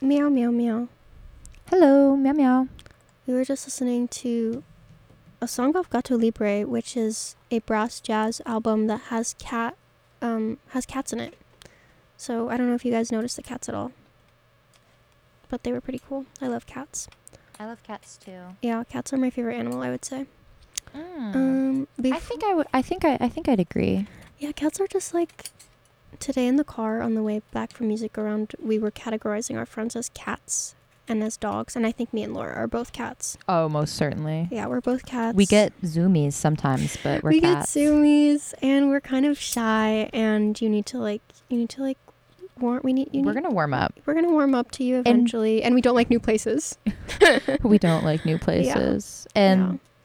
Meow, meow, meow. Hello, meow meow. We were just listening to a song of Gato Libre, which is a brass jazz album that has cats in it. So I don't know if you guys noticed the cats at all, but they were pretty cool. I love cats. I love cats too. Yeah, cats are my favorite animal, I would say. I think I'd agree. Yeah, cats are just like, today in the car on the way back from music around, we were categorizing our friends as cats and as dogs, and I think me and Laura are both cats. Oh, most certainly. Yeah, we're both cats. We get zoomies sometimes, but we're cats. We get zoomies, and we're kind of shy, and you need to we're gonna warm up. We're gonna warm up to you eventually, and we don't like new places. We don't like new places. Yeah. And